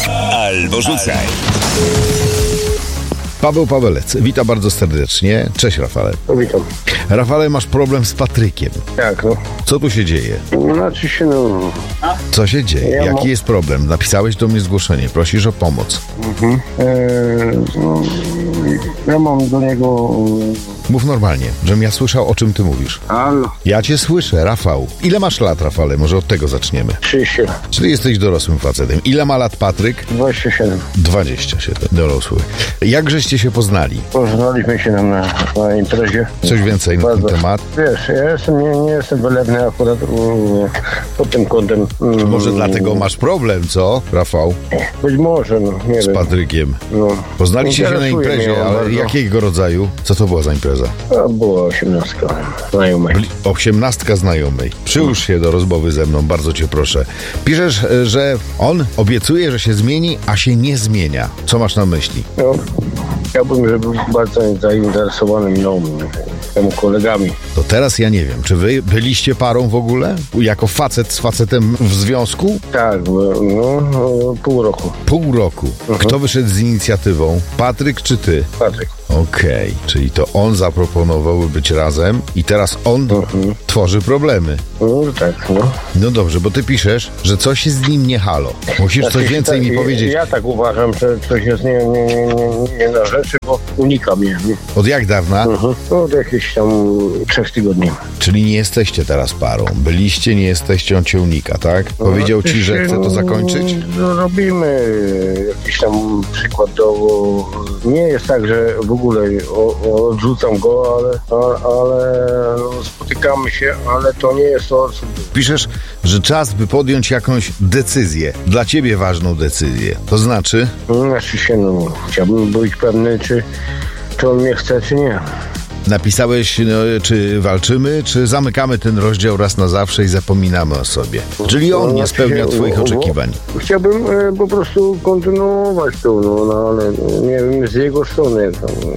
albo rzucaj. Paweł Pawelec, witam bardzo serdecznie. Cześć, Rafale. No, witam. Rafale, masz problem z Patrykiem. Tak, no. Co tu się dzieje? Znaczy się, no... Co się dzieje? Jaki jest problem? Napisałeś do mnie zgłoszenie, prosisz o pomoc. No, ja mam do niego... Mów normalnie, żebym ja słyszał, o czym ty mówisz. Halo? Ja cię słyszę, Rafał. Ile masz lat, Rafale? Może od tego zaczniemy. 30. Czyli jesteś dorosłym facetem. Ile ma lat Patryk? 27. 27, dorosły. Jak żeście się poznali? Poznaliśmy się na imprezie. Coś więcej na ten temat? Wiesz, ja nie jestem wylewny akurat pod tym kątem. Może dlatego masz problem, co, Rafał? Być może, no, nie Z wiem. Patrykiem. No. Poznaliście się na Interesuje imprezie, mnie on ale bardzo. jakiego rodzaju? Co to była za impreza? To była 18 znajomej. 18 znajomej. Przyłóż się do rozmowy ze mną, bardzo cię proszę. Piszesz, że on obiecuje, że się zmieni, a się nie zmienia. Co masz na myśli? No, chciałbym, żeby był bardzo zainteresowany mną, temu kolegami. To teraz ja nie wiem, czy wy byliście parą w ogóle? Jako facet z facetem w związku? Tak, no, pół roku. Pół roku. Kto wyszedł z inicjatywą? Patryk czy ty? Patryk. Okej, czyli to on zaproponował być razem i teraz on tworzy problemy. No tak, no. No dobrze, bo ty piszesz, że coś jest z nim nie halo. Musisz coś więcej mi powiedzieć. Ja tak uważam, że coś jest nie na rzeczy, bo unika mnie. Od jak dawna? Od jakichś tam 3 tygodni. Czyli nie jesteście teraz parą. Byliście, nie jesteście, on cię unika, tak? Powiedział ci, że chce to zakończyć? No, robimy jakiś tam przykładowo. Nie jest tak, że w ogóle odrzucam go, ale no, spotykamy się, ale to nie jest to. Piszesz, że czas, by podjąć jakąś decyzję. Dla ciebie ważną decyzję. To znaczy? Znaczy się, no, chciałbym być pewny, czy on mnie chce, czy nie. Napisałeś, no, czy walczymy, czy zamykamy ten rozdział raz na zawsze i zapominamy o sobie. Czyli on nie spełniał twoich oczekiwań. Chciałbym po prostu kontynuować to, no ale nie wiem, z jego strony.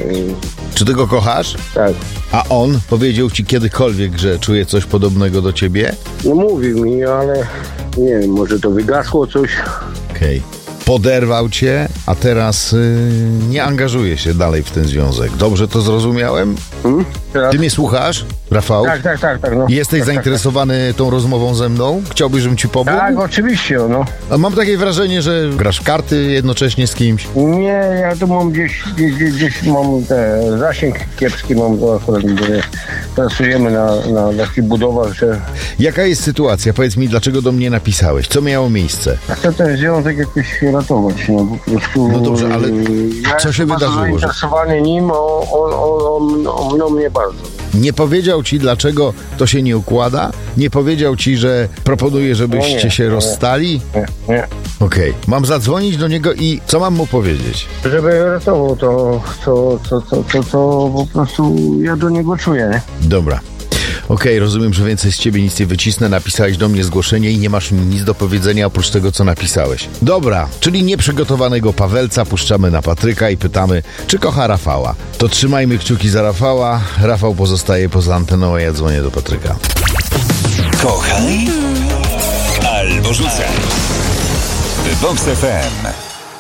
Czy ty go kochasz? Tak. A on powiedział ci kiedykolwiek, że czuje coś podobnego do ciebie? No mówił mi, ale nie wiem, może to wygasło coś. Okej. Poderwał cię, a teraz nie angażuje się dalej w ten związek. Dobrze to zrozumiałem? Teraz? Ty mnie słuchasz, Rafał? Tak. No. Jesteś zainteresowany tą rozmową ze mną? Chciałbyś, żebym ci pomógł? Tak, oczywiście, no. A mam takie wrażenie, że grasz w karty jednocześnie z kimś. Nie, ja tu mam gdzieś mam zasięg kiepski, mam to akurat, pracujemy na takich budowach, że... Jaka jest sytuacja? Powiedz mi, dlaczego do mnie napisałeś? Co miało miejsce? Chcę ten związek jakoś ratować, no po prostu... No dobrze, ale ja co się jestem wydarzyło? Że... zainteresowany nim, on mną mnie bardzo. Nie powiedział ci, dlaczego to się nie układa? Nie powiedział ci, że proponuje, żebyście się rozstali? Nie. Okej. Mam zadzwonić do niego i co mam mu powiedzieć? Żeby ratował to po prostu ja do niego czuję, nie? Dobra. Okej, rozumiem, że więcej z ciebie nic nie wycisnę. Napisałeś do mnie zgłoszenie i nie masz mi nic do powiedzenia oprócz tego, co napisałeś. Dobra, czyli nieprzygotowanego Pawelca puszczamy na Patryka i pytamy, czy kocha Rafała. To trzymajmy kciuki za Rafała. Rafał pozostaje poza anteną, a ja dzwonię do Patryka. Kochaj albo rzucaj. Vox FM.